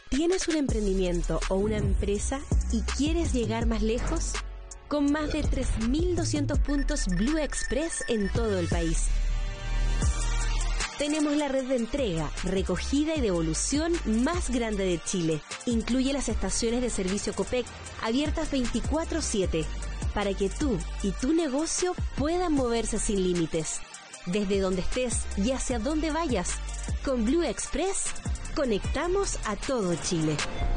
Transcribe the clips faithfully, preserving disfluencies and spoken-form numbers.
¿Tienes un emprendimiento o una empresa y quieres llegar más lejos? Con más de tres mil doscientos puntos Blue Express en todo el país. Tenemos la red de entrega, recogida y devolución más grande de Chile. Incluye las estaciones de servicio Copec, abiertas veinticuatro siete, para que tú y tu negocio puedan moverse sin límites. Desde donde estés y hacia donde vayas, con Blue Express conectamos a todo Chile.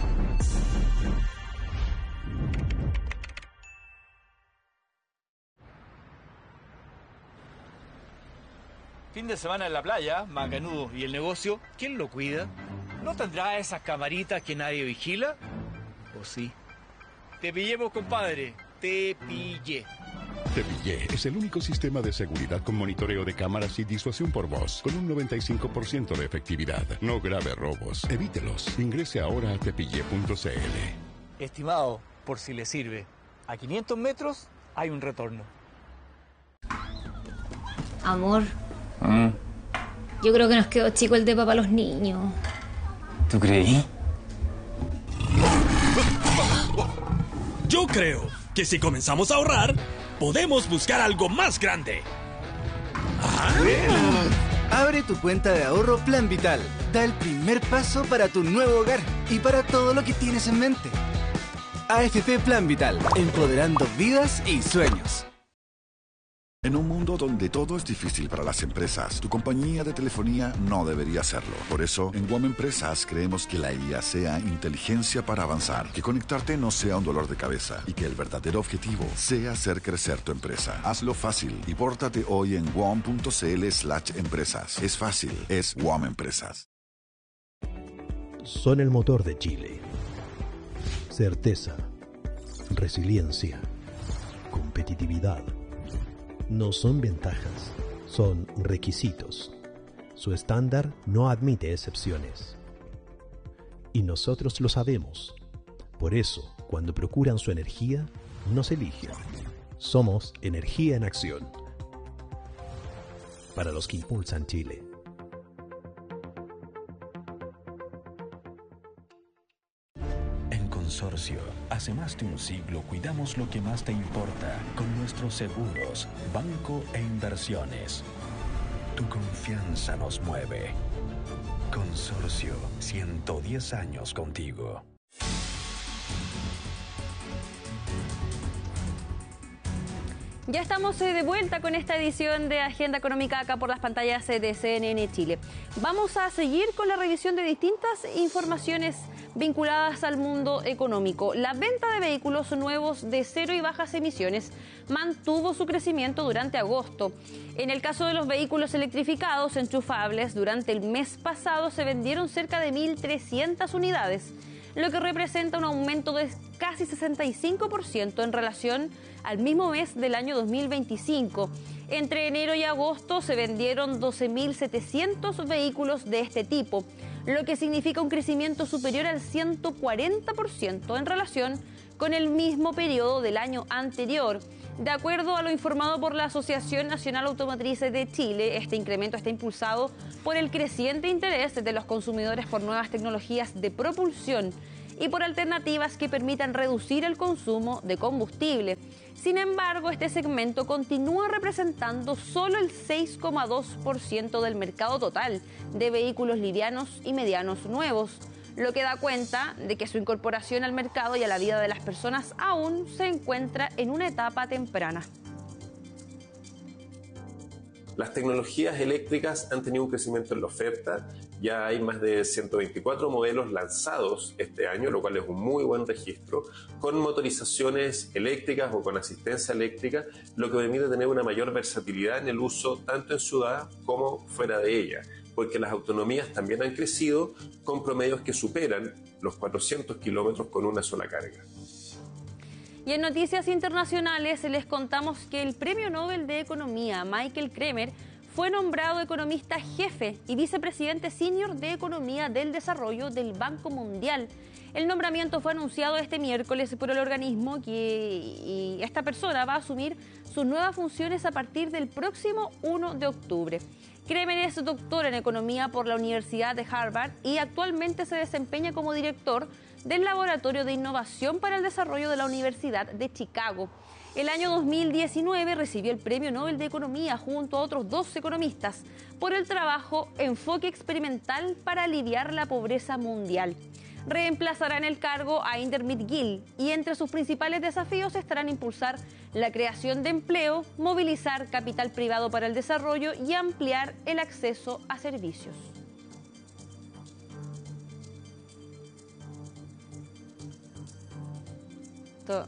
Fin de semana en la playa, macanudo. ¿Y el negocio? ¿Quién lo cuida? ¿No tendrá esas camaritas que nadie vigila? ¿O sí? Te pillemos, compadre. Te pillé. Te Pillé es el único sistema de seguridad con monitoreo de cámaras y disuasión por voz, con un noventa y cinco por ciento de efectividad. No grave robos. Evítelos. Ingrese ahora a tepillé punto c l. Estimado, por si le sirve, a quinientos metros hay un retorno. Amor, ¿Mm? Yo creo que nos quedó chico el depa para los niños. ¿Tú creí? Yo creo que si comenzamos a ahorrar, podemos buscar algo más grande. ¿Ah? Bueno. Abre tu cuenta de ahorro Plan Vital. Da el primer paso para tu nuevo hogar y para todo lo que tienes en mente. A F P Plan Vital, empoderando vidas y sueños. En un mundo donde todo es difícil para las empresas, tu compañía de telefonía no debería hacerlo. Por eso, en WOM Empresas creemos que la I A sea inteligencia para avanzar, que conectarte no sea un dolor de cabeza y que el verdadero objetivo sea hacer crecer tu empresa. Hazlo fácil y pórtate hoy en wom punto c l slash empresas. Es fácil, es WOM Empresas. Son el motor de Chile. Certeza, resiliencia, competitividad. No son ventajas, son requisitos. Su estándar no admite excepciones. Y nosotros lo sabemos. Por eso, cuando procuran su energía, nos eligen. Somos Energía en Acción. Para los que impulsan Chile. Consorcio. Hace más de un siglo cuidamos lo que más te importa con nuestros seguros, banco e inversiones. Tu confianza nos mueve. Consorcio, ciento diez años contigo. Ya estamos de vuelta con esta edición de Agenda Económica acá por las pantallas de C N N Chile. Vamos a seguir con la revisión de distintas informaciones vinculadas al mundo económico. La venta de vehículos nuevos de cero y bajas emisiones mantuvo su crecimiento durante agosto. En el caso de los vehículos electrificados enchufables, durante el mes pasado se vendieron cerca de mil trescientas unidades, lo que representa un aumento de casi sesenta y cinco por ciento en relación al mismo mes del año dos mil veinticinco. Entre enero y agosto se vendieron doce mil setecientos vehículos de este tipo, lo que significa un crecimiento superior al ciento cuarenta por ciento en relación con el mismo periodo del año anterior. De acuerdo a lo informado por la Asociación Nacional Automotriz de Chile, este incremento está impulsado por el creciente interés de los consumidores por nuevas tecnologías de propulsión y por alternativas que permitan reducir el consumo de combustible. Sin embargo, este segmento continúa representando solo el seis coma dos por ciento del mercado total de vehículos livianos y medianos nuevos, lo que da cuenta de que su incorporación al mercado y a la vida de las personas aún se encuentra en una etapa temprana. Las tecnologías eléctricas han tenido un crecimiento en la oferta. Ya hay más de ciento veinticuatro modelos lanzados este año, lo cual es un muy buen registro, con motorizaciones eléctricas o con asistencia eléctrica, lo que permite tener una mayor versatilidad en el uso tanto en ciudad como fuera de ella, porque las autonomías también han crecido con promedios que superan los cuatrocientos kilómetros con una sola carga. Y en noticias internacionales les contamos que el Premio Nobel de Economía, Michael Kremer, fue nombrado economista jefe y vicepresidente senior de Economía del Desarrollo del Banco Mundial. El nombramiento fue anunciado este miércoles por el organismo que, y esta persona va a asumir sus nuevas funciones a partir del próximo uno de octubre. Kremer es doctor en economía por la Universidad de Harvard y actualmente se desempeña como director del Laboratorio de Innovación para el Desarrollo de la Universidad de Chicago. El año dos mil diecinueve recibió el Premio Nobel de Economía junto a otros dos economistas por el trabajo Enfoque Experimental para aliviar la pobreza mundial. Reemplazará en el cargo a Indermit Gill y entre sus principales desafíos estarán impulsar la creación de empleo, movilizar capital privado para el desarrollo y ampliar el acceso a servicios. Todo.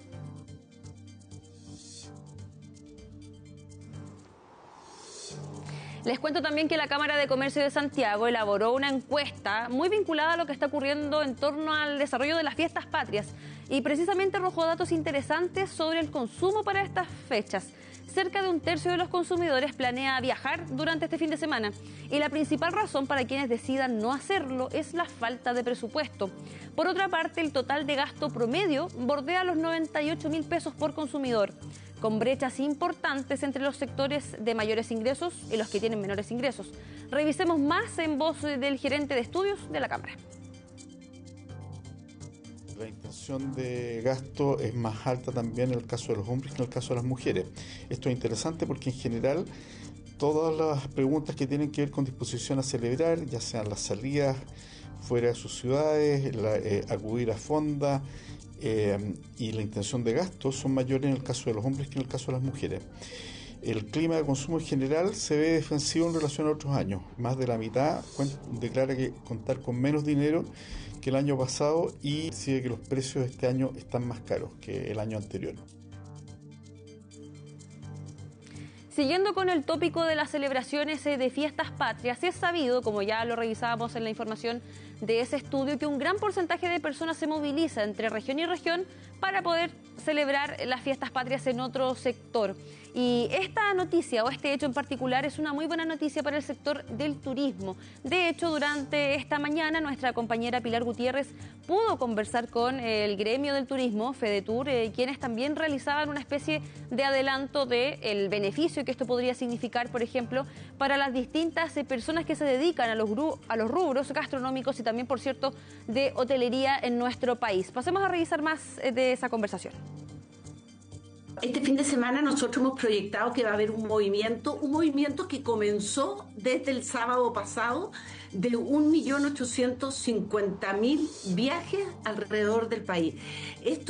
Les cuento también que la Cámara de Comercio de Santiago elaboró una encuesta muy vinculada a lo que está ocurriendo en torno al desarrollo de las fiestas patrias y precisamente arrojó datos interesantes sobre el consumo para estas fechas. Cerca de un tercio de los consumidores planea viajar durante este fin de semana y la principal razón para quienes decidan no hacerlo es la falta de presupuesto. Por otra parte, el total de gasto promedio bordea los noventa y ocho mil pesos por consumidor, con brechas importantes entre los sectores de mayores ingresos y los que tienen menores ingresos. Revisemos más en voz del gerente de estudios de la Cámara. La intención de gasto es más alta también en el caso de los hombres que en el caso de las mujeres. Esto es interesante porque en general todas las preguntas que tienen que ver con disposición a celebrar, ya sean las salidas fuera de sus ciudades, la, eh, acudir a fonda, Eh, y la intención de gasto son mayores en el caso de los hombres que en el caso de las mujeres. El clima de consumo en general se ve defensivo en relación a otros años. Más de la mitad declara que contar con menos dinero que el año pasado y decide que los precios de este año están más caros que el año anterior. Siguiendo con el tópico de las celebraciones de fiestas patrias, es sabido, como ya lo revisábamos en la información de ese estudio, que un gran porcentaje de personas se moviliza entre región y región para poder celebrar las fiestas patrias en otro sector. Y esta noticia o este hecho en particular es una muy buena noticia para el sector del turismo. De hecho, durante esta mañana nuestra compañera Pilar Gutiérrez pudo conversar con el gremio del turismo, Fedetur, eh, quienes también realizaban una especie de adelanto del beneficio que esto podría significar, por ejemplo, para las distintas eh, personas que se dedican a los, gru a los rubros gastronómicos y también, por cierto, de hotelería en nuestro país. Pasemos a revisar más eh, de esa conversación. Este fin de semana nosotros hemos proyectado que va a haber un movimiento, un movimiento que comenzó desde el sábado pasado de un millón ochocientos cincuenta mil viajes alrededor del país. Esto